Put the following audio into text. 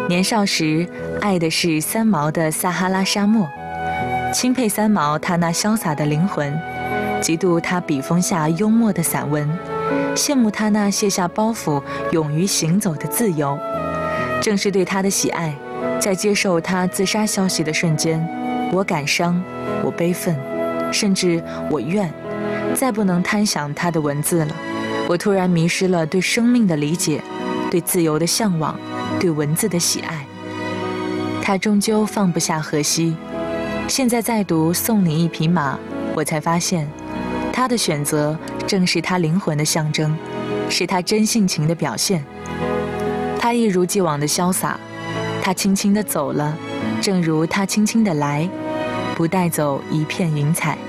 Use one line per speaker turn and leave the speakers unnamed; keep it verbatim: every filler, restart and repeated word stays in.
年少时爱的是三毛的撒哈拉沙漠，钦佩三毛他那潇洒的灵魂，嫉妒他笔锋下幽默的散文，羡慕他那卸下包袱勇于行走的自由。正是对他的喜爱，在接受他自杀消息的瞬间，我感伤，我悲愤，甚至我怨，再不能贪享他的文字了。我突然迷失了对生命的理解，对自由的向往，对文字的喜爱。他终究放不下荷西。现在再读《送你一匹马》，我才发现，他的选择正是他灵魂的象征，是他真性情的表现。他一如既往的潇洒，他轻轻地走了，正如他轻轻地来，不带走一片云彩。